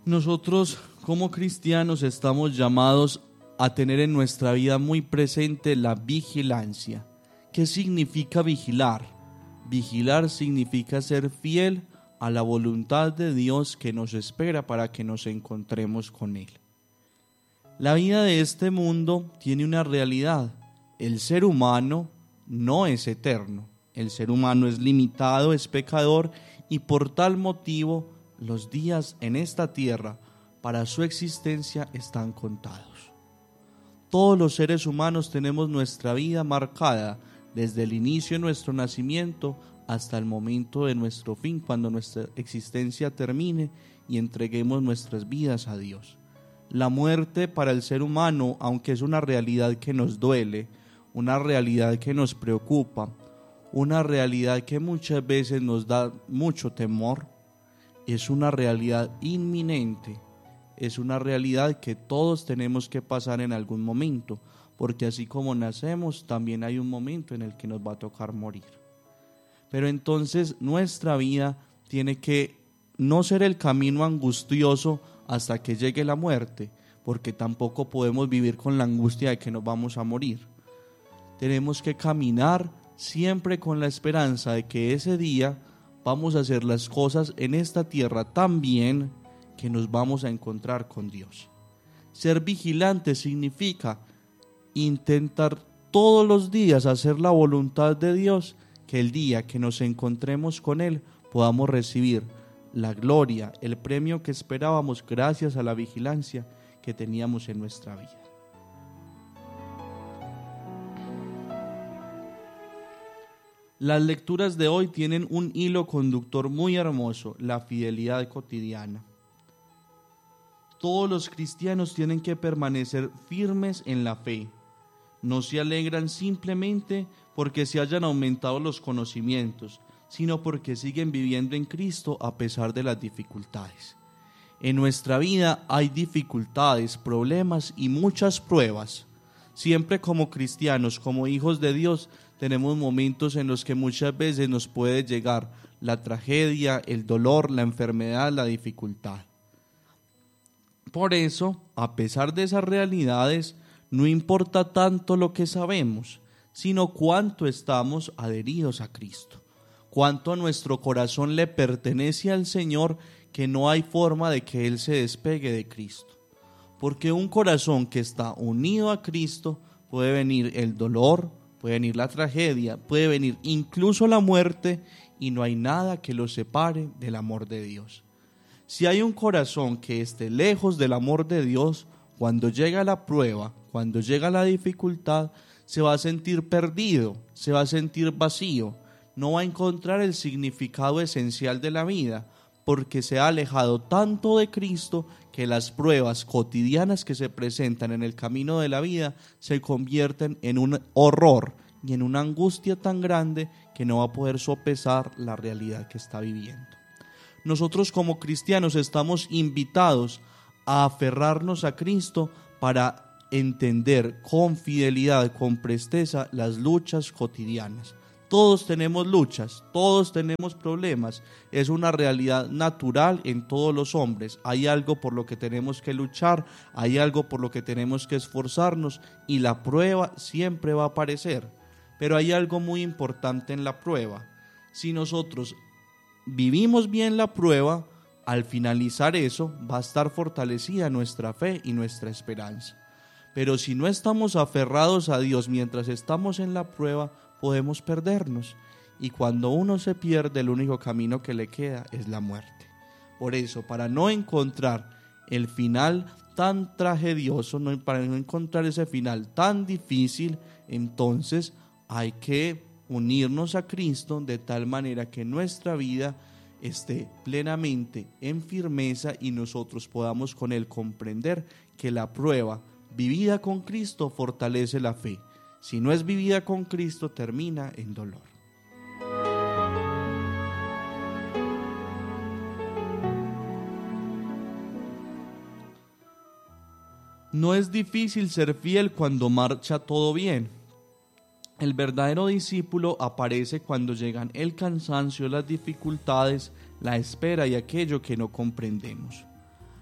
Nosotros como cristianos estamos llamados a tener en nuestra vida muy presente la vigilancia. ¿Qué significa vigilar? Vigilar significa ser fiel a la voluntad de Dios que nos espera para que nos encontremos con Él. La vida de este mundo tiene una realidad. El ser humano no es eterno. El ser humano es limitado, es pecador y por tal motivo los días en esta tierra para su existencia están contados. Todos los seres humanos tenemos nuestra vida marcada desde el inicio de nuestro nacimiento hasta el momento de nuestro fin, cuando nuestra existencia termine y entreguemos nuestras vidas a Dios. La muerte para el ser humano, aunque es una realidad que nos duele, una realidad que nos preocupa, una realidad que muchas veces nos da mucho temor, es una realidad inminente, es una realidad que todos tenemos que pasar en algún momento, porque así como nacemos, también hay un momento en el que nos va a tocar morir. Pero entonces nuestra vida tiene que no ser el camino angustioso hasta que llegue la muerte, porque tampoco podemos vivir con la angustia de que nos vamos a morir. Tenemos que caminar siempre con la esperanza de que ese día vamos a hacer las cosas en esta tierra tan bien que nos vamos a encontrar con Dios. Ser vigilante significa intentar todos los días hacer la voluntad de Dios, que el día que nos encontremos con Él podamos recibir la gloria, el premio que esperábamos gracias a la vigilancia que teníamos en nuestra vida. Las lecturas de hoy tienen un hilo conductor muy hermoso, la fidelidad cotidiana. Todos los cristianos tienen que permanecer firmes en la fe. No se alegran simplemente porque se hayan aumentado los conocimientos, sino porque siguen viviendo en Cristo a pesar de las dificultades. En nuestra vida hay dificultades, problemas y muchas pruebas. Siempre como cristianos, como hijos de Dios, tenemos momentos en los que muchas veces nos puede llegar la tragedia, el dolor, la enfermedad, la dificultad. Por eso, a pesar de esas realidades, no importa tanto lo que sabemos, sino cuánto estamos adheridos a Cristo, cuánto nuestro corazón le pertenece al Señor, que no hay forma de que Él se despegue de Cristo. Porque un corazón que está unido a Cristo puede venir el dolor, puede venir la tragedia, puede venir incluso la muerte y no hay nada que lo separe del amor de Dios. Si hay un corazón que esté lejos del amor de Dios, cuando llega la prueba, cuando llega la dificultad, se va a sentir perdido, se va a sentir vacío, no va a encontrar el significado esencial de la vida, porque se ha alejado tanto de Cristo que las pruebas cotidianas que se presentan en el camino de la vida se convierten en un horror y en una angustia tan grande que no va a poder sopesar la realidad que está viviendo. Nosotros como cristianos estamos invitados a aferrarnos a Cristo para entender con fidelidad, con presteza las luchas cotidianas. Todos tenemos luchas, todos tenemos problemas, es una realidad natural en todos los hombres. Hay algo por lo que tenemos que luchar, hay algo por lo que tenemos que esforzarnos y la prueba siempre va a aparecer. Pero hay algo muy importante en la prueba. Si nosotros vivimos bien la prueba, al finalizar eso va a estar fortalecida nuestra fe y nuestra esperanza. Pero si no estamos aferrados a Dios mientras estamos en la prueba, podemos perdernos, y cuando uno se pierde, el único camino que le queda es la muerte. Por eso, para no encontrar el final tan tragedioso, para no encontrar ese final tan difícil, entonces hay que unirnos a Cristo de tal manera que nuestra vida esté plenamente en firmeza y nosotros podamos con Él comprender que la prueba vivida con Cristo fortalece la fe. Si no es vivida con Cristo, termina en dolor. No es difícil ser fiel cuando marcha todo bien. El verdadero discípulo aparece cuando llegan el cansancio, las dificultades, la espera y aquello que no comprendemos.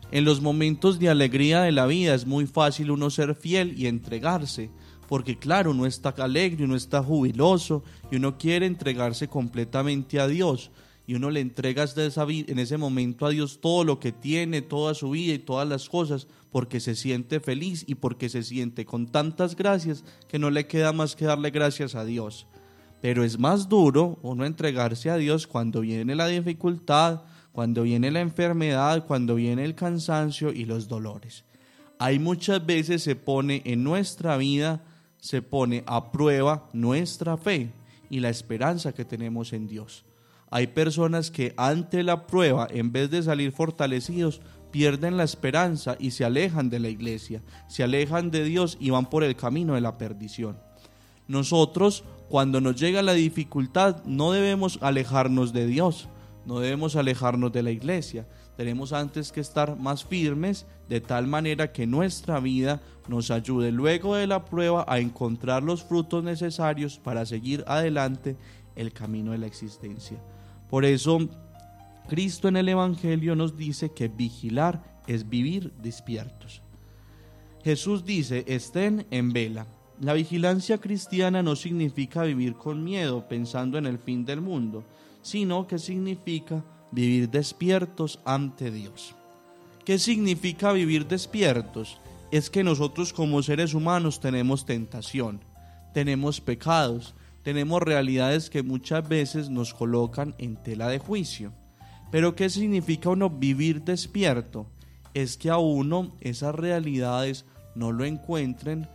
En los momentos de alegría de la vida es muy fácil uno ser fiel y entregarse, porque claro, uno está alegre, uno está jubiloso y uno quiere entregarse completamente a Dios, y uno le entrega en ese momento a Dios todo lo que tiene, toda su vida y todas las cosas, porque se siente feliz y porque se siente con tantas gracias que no le queda más que darle gracias a Dios. Pero es más duro uno entregarse a Dios cuando viene la dificultad, cuando viene la enfermedad, cuando viene el cansancio y los dolores. Ahí muchas veces se pone en nuestra vida, se pone a prueba nuestra fe y la esperanza que tenemos en Dios. Hay personas que ante la prueba, en vez de salir fortalecidos, pierden la esperanza y se alejan de la iglesia, se alejan de Dios y van por el camino de la perdición. Nosotros, cuando nos llega la dificultad, no debemos alejarnos de Dios, no debemos alejarnos de la iglesia. Tenemos antes que estar más firmes, de tal manera que nuestra vida nos ayude luego de la prueba a encontrar los frutos necesarios para seguir adelante el camino de la existencia. Por eso, Cristo en el Evangelio nos dice que vigilar es vivir despiertos. Jesús dice, estén en vela. La vigilancia cristiana no significa vivir con miedo pensando en el fin del mundo, sino que significa vivir despiertos ante Dios. ¿Qué significa vivir despiertos? Es que nosotros como seres humanos tenemos tentación, tenemos pecados, tenemos realidades que muchas veces nos colocan en tela de juicio. Pero ¿qué significa uno vivir despierto? Es que a uno esas realidades no lo encuentre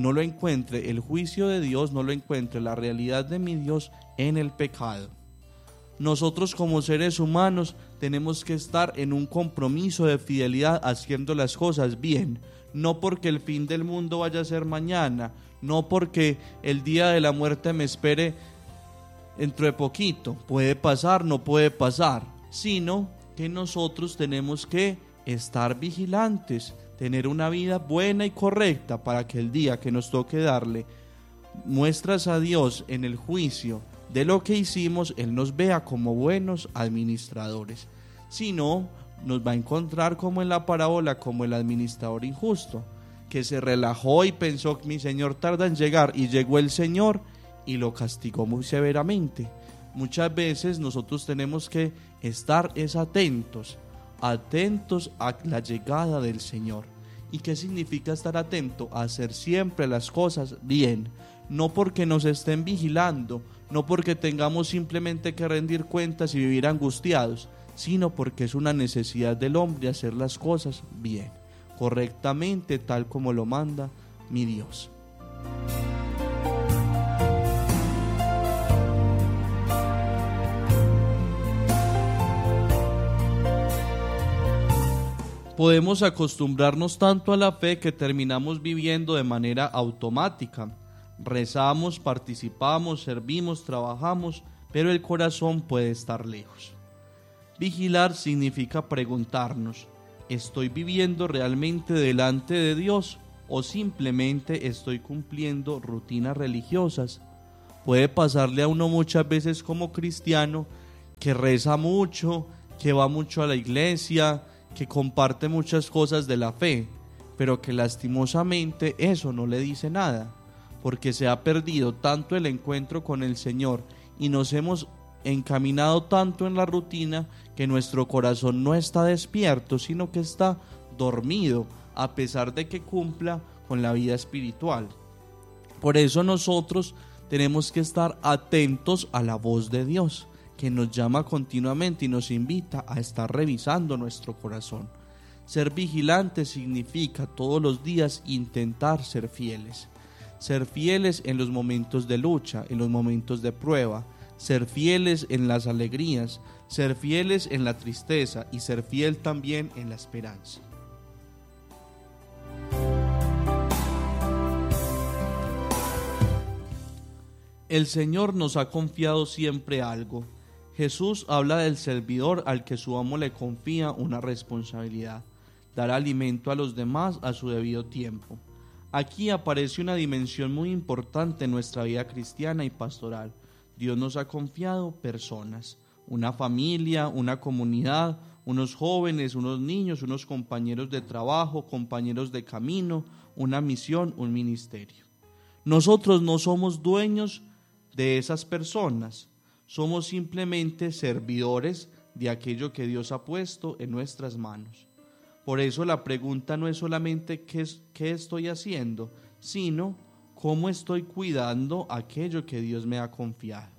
el juicio de Dios, no lo encuentre la realidad de mi Dios en el pecado. Nosotros como seres humanos tenemos que estar en un compromiso de fidelidad haciendo las cosas bien, no porque el fin del mundo vaya a ser mañana, no porque el día de la muerte me espere dentro de poquito, puede pasar, no puede pasar, sino que nosotros tenemos que estar vigilantes, tener una vida buena y correcta para que el día que nos toque darle muestras a Dios en el juicio de lo que hicimos, Él nos vea como buenos administradores. Si no, nos va a encontrar como en la parábola, como el administrador injusto, que se relajó y pensó que mi Señor tarda en llegar, y llegó el Señor y lo castigó muy severamente. Muchas veces nosotros tenemos que estar atentos a la llegada del Señor. ¿Y qué significa estar atento? A hacer siempre las cosas bien, no porque nos estén vigilando, no porque tengamos simplemente que rendir cuentas y vivir angustiados, sino porque es una necesidad del hombre hacer las cosas bien, correctamente, tal como lo manda mi Dios. Podemos acostumbrarnos tanto a la fe que terminamos viviendo de manera automática. Rezamos, participamos, servimos, trabajamos, pero el corazón puede estar lejos. Vigilar significa preguntarnos, ¿estoy viviendo realmente delante de Dios o simplemente estoy cumpliendo rutinas religiosas? Puede pasarle a uno muchas veces como cristiano que reza mucho, que va mucho a la iglesia, que comparte muchas cosas de la fe, pero que lastimosamente eso no le dice nada, porque se ha perdido tanto el encuentro con el Señor y nos hemos encaminado tanto en la rutina que nuestro corazón no está despierto, sino que está dormido, a pesar de que cumpla con la vida espiritual. Por eso nosotros tenemos que estar atentos a la voz de Dios, que nos llama continuamente y nos invita a estar revisando nuestro corazón. Ser vigilantes significa todos los días intentar ser fieles en los momentos de lucha, en los momentos de prueba, ser fieles en las alegrías, ser fieles en la tristeza y ser fiel también en la esperanza. El Señor nos ha confiado siempre algo. Jesús habla del servidor al que su amo le confía una responsabilidad, dar alimento a los demás a su debido tiempo. Aquí aparece una dimensión muy importante en nuestra vida cristiana y pastoral. Dios nos ha confiado personas, una familia, una comunidad, unos jóvenes, unos niños, unos compañeros de trabajo, compañeros de camino, una misión, un ministerio. Nosotros no somos dueños de esas personas, somos simplemente servidores de aquello que Dios ha puesto en nuestras manos. Por eso la pregunta no es solamente qué estoy haciendo, sino cómo estoy cuidando aquello que Dios me ha confiado.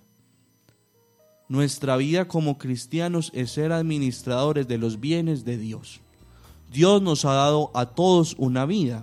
Nuestra vida como cristianos es ser administradores de los bienes de Dios. Dios nos ha dado a todos una vida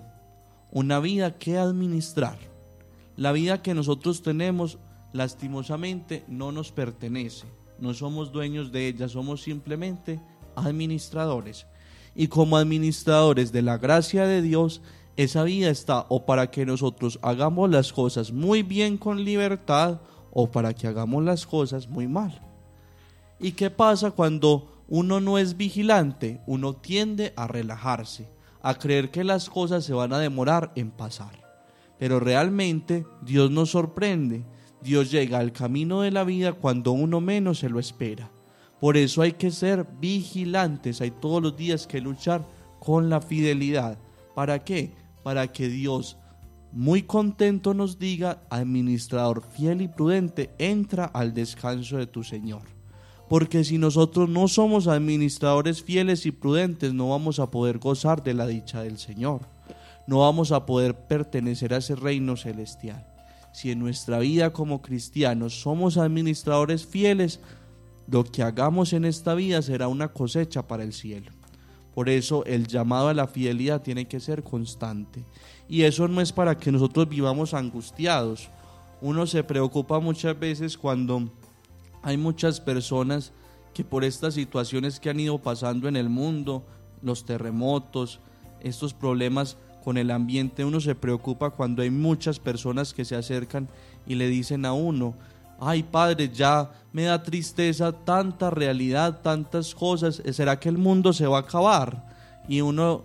que administrar. La vida que nosotros tenemos, lastimosamente, no nos pertenece. No somos dueños de ella, somos simplemente administradores. Y como administradores de la gracia de Dios, esa vida está o para que nosotros hagamos las cosas muy bien con libertad, o para que hagamos las cosas muy mal. ¿Y qué pasa cuando uno no es vigilante? Uno tiende a relajarse, a creer que las cosas se van a demorar en pasar. Pero realmente Dios nos sorprende. Dios llega al camino de la vida cuando uno menos se lo espera. Por eso hay que ser vigilantes, hay todos los días que luchar con la fidelidad. ¿Para qué? Para que Dios, muy contento, nos diga: administrador fiel y prudente, entra al descanso de tu Señor. Porque si nosotros no somos administradores fieles y prudentes, no vamos a poder gozar de la dicha del Señor. No vamos a poder pertenecer a ese reino celestial. Si en nuestra vida como cristianos somos administradores fieles, lo que hagamos en esta vida será una cosecha para el cielo. Por eso el llamado a la fidelidad tiene que ser constante. Y eso no es para que nosotros vivamos angustiados. Uno se preocupa muchas veces cuando hay muchas personas que por estas situaciones que han ido pasando en el mundo, los terremotos, estos problemas con el ambiente, uno se preocupa cuando hay muchas personas que se acercan y le dicen a uno: ay padre, ya me da tristeza tanta realidad, tantas cosas, ¿será que el mundo se va a acabar? Y uno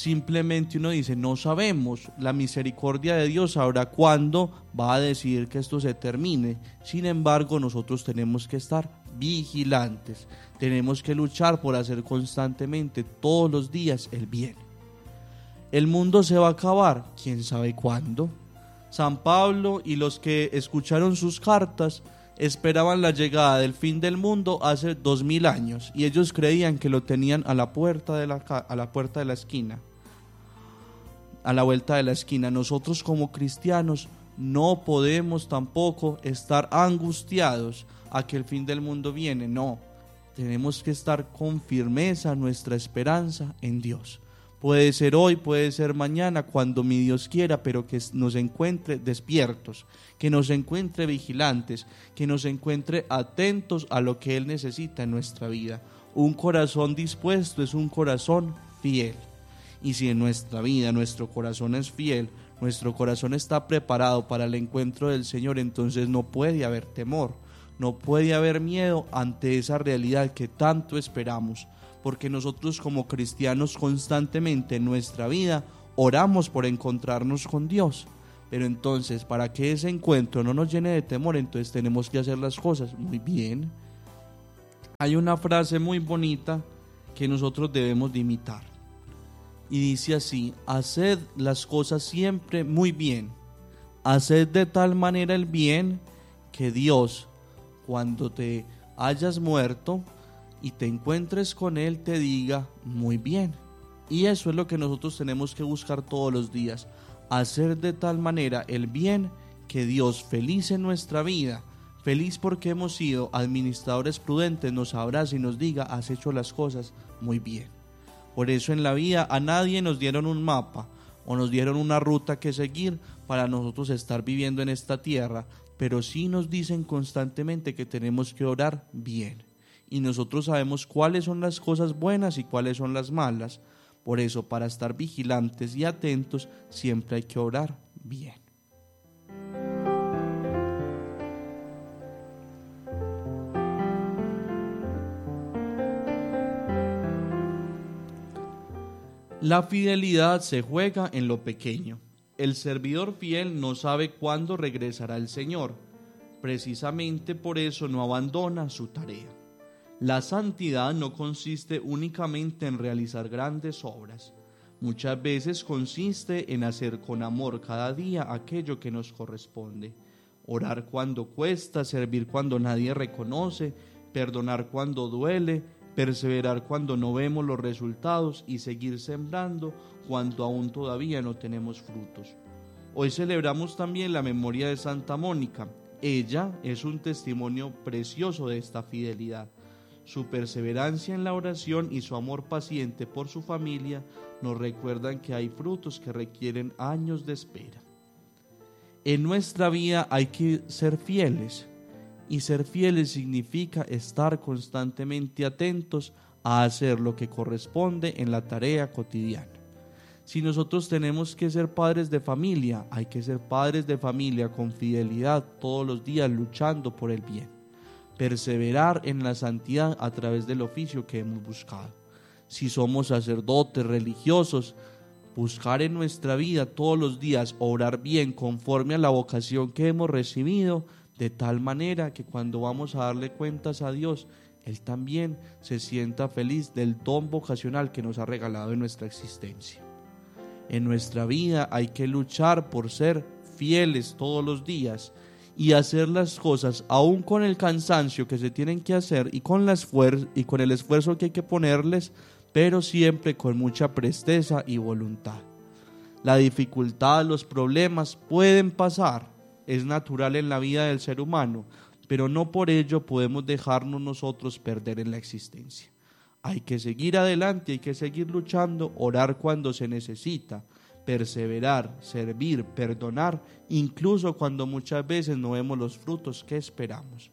dice: no sabemos, la misericordia de Dios sabrá cuándo va a decidir que esto se termine. Sin embargo, nosotros tenemos que estar vigilantes, tenemos que luchar por hacer constantemente, todos los días, el bien. ¿El mundo se va a acabar? ¿Quién sabe cuándo? San Pablo y los que escucharon sus cartas esperaban la llegada del fin del mundo hace 2000 años y ellos creían que lo tenían a la puerta de la esquina, a la vuelta de la esquina. Nosotros como cristianos no podemos tampoco estar angustiados a que el fin del mundo viene. No, tenemos que estar con firmeza nuestra esperanza en Dios. Puede ser hoy, puede ser mañana, cuando mi Dios quiera, pero que nos encuentre despiertos, que nos encuentre vigilantes, que nos encuentre atentos a lo que Él necesita en nuestra vida. Un corazón dispuesto es un corazón fiel. Y si en nuestra vida nuestro corazón es fiel, nuestro corazón está preparado para el encuentro del Señor, entonces no puede haber temor, no puede haber miedo ante esa realidad que tanto esperamos. Porque nosotros como cristianos constantemente en nuestra vida oramos por encontrarnos con Dios. Pero entonces, para que ese encuentro no nos llene de temor, entonces tenemos que hacer las cosas muy bien. Hay una frase muy bonita que nosotros debemos de imitar. Y dice así: haced las cosas siempre muy bien. Haced de tal manera el bien que Dios, cuando te hayas muerto y te encuentres con Él, te diga: muy bien. Y eso es lo que nosotros tenemos que buscar todos los días, hacer de tal manera el bien que Dios, feliz en nuestra vida, feliz porque hemos sido administradores prudentes, nos abrace y nos diga: has hecho las cosas muy bien. Por eso en la vida a nadie nos dieron un mapa o nos dieron una ruta que seguir para nosotros estar viviendo en esta tierra, pero sí nos dicen constantemente que tenemos que orar bien. Y nosotros sabemos cuáles son las cosas buenas y cuáles son las malas. Por eso, para estar vigilantes y atentos, siempre hay que orar bien. La fidelidad se juega en lo pequeño. El servidor fiel no sabe cuándo regresará el Señor. Precisamente por eso no abandona su tarea. La santidad no consiste únicamente en realizar grandes obras. Muchas veces consiste en hacer con amor cada día aquello que nos corresponde. Orar cuando cuesta, servir cuando nadie reconoce, perdonar cuando duele, perseverar cuando no vemos los resultados y seguir sembrando cuando aún todavía no tenemos frutos. Hoy celebramos también la memoria de Santa Mónica. Ella es un testimonio precioso de esta fidelidad. Su perseverancia en la oración y su amor paciente por su familia nos recuerdan que hay frutos que requieren años de espera. En nuestra vida hay que ser fieles, y ser fieles significa estar constantemente atentos a hacer lo que corresponde en la tarea cotidiana. Si nosotros tenemos que ser padres de familia, hay que ser padres de familia con fidelidad todos los días luchando por el bien. Perseverar en la santidad a través del oficio que hemos buscado. Si somos sacerdotes religiosos, buscar en nuestra vida todos los días obrar bien conforme a la vocación que hemos recibido, de tal manera que cuando vamos a darle cuentas a Dios, Él también se sienta feliz del don vocacional que nos ha regalado en nuestra existencia. En nuestra vida hay que luchar por ser fieles todos los días y hacer las cosas aún con el cansancio que se tienen que hacer y con el esfuerzo que hay que ponerles, pero siempre con mucha presteza y voluntad. La dificultad, los problemas pueden pasar, es natural en la vida del ser humano, pero no por ello podemos dejarnos nosotros perder en la existencia. Hay que seguir adelante, hay que seguir luchando, orar cuando se necesita, perseverar, servir, perdonar, incluso cuando muchas veces no vemos los frutos que esperamos.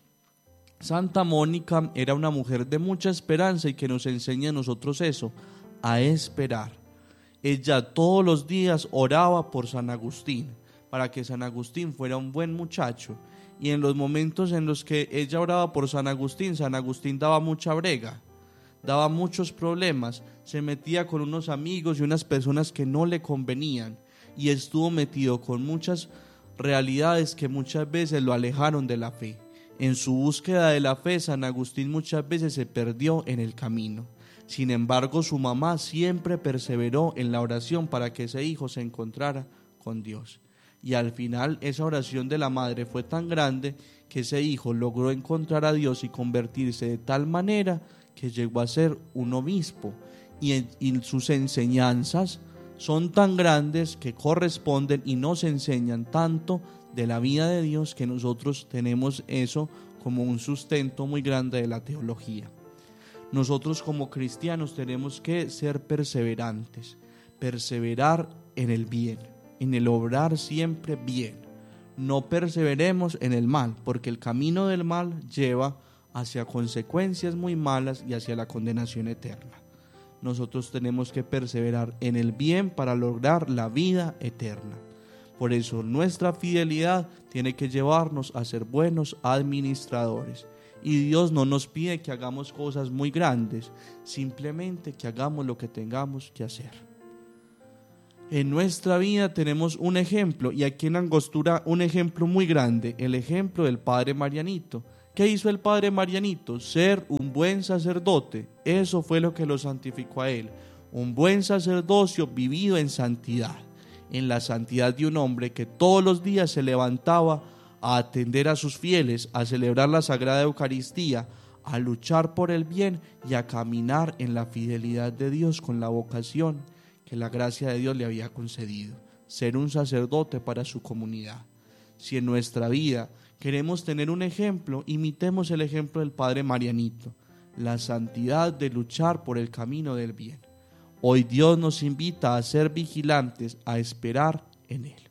Santa Mónica era una mujer de mucha esperanza y que nos enseña a nosotros eso, a esperar. Ella todos los días oraba por San Agustín, para que San Agustín fuera un buen muchacho, y en los momentos en los que ella oraba por San Agustín daba mucha brega, daba muchos problemas, se metía con unos amigos y unas personas que no le convenían, y estuvo metido con muchas realidades que muchas veces lo alejaron de la fe. En su búsqueda de la fe, San Agustín muchas veces se perdió en el camino. Sin embargo, su mamá siempre perseveró en la oración para que ese hijo se encontrara con Dios. Y al final esa oración de la madre fue tan grande que ese hijo logró encontrar a Dios y convertirse de tal manera que llegó a ser un obispo. Y sus enseñanzas son tan grandes que corresponden y nos enseñan tanto de la vida de Dios que nosotros tenemos eso como un sustento muy grande de la teología. Nosotros como cristianos tenemos que ser perseverantes, perseverar en el bien, en el obrar siempre bien. No perseveremos en el mal, porque el camino del mal lleva hacia consecuencias muy malas y hacia la condenación eterna. Nosotros tenemos que perseverar en el bien para lograr la vida eterna. Por eso nuestra fidelidad tiene que llevarnos a ser buenos administradores. Y Dios no nos pide que hagamos cosas muy grandes, simplemente que hagamos lo que tengamos que hacer. En nuestra vida tenemos un ejemplo, y aquí en Angostura un ejemplo muy grande, el ejemplo del Padre Marianito. ¿Qué hizo el Padre Marianito? Ser un buen sacerdote. Eso fue lo que lo santificó a él. Un buen sacerdocio vivido en santidad. En la santidad de un hombre que todos los días se levantaba a atender a sus fieles, a celebrar la Sagrada Eucaristía, a luchar por el bien y a caminar en la fidelidad de Dios con la vocación que la gracia de Dios le había concedido, ser un sacerdote para su comunidad. Si en nuestra vida queremos tener un ejemplo, imitemos el ejemplo del Padre Marianito, la santidad de luchar por el camino del bien. Hoy Dios nos invita a ser vigilantes, a esperar en Él.